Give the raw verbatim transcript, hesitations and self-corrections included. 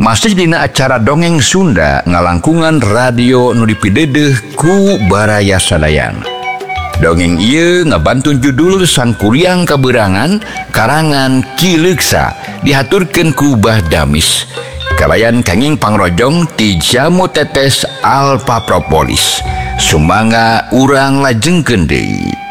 masih dina acara dongeng Sunda ngalangkungan radio nu dipideudeung ku Baraya Sadayana. Dongeng ieu ngabantun judul Sang Kuryang Kaberangan karangan Ki Leuksa dihaturkeun ku Bah Damis. Kabayan kenging pangrojong ti Jamu Tetes Alpa Propolis. Sumangga urang lajengkeun deui.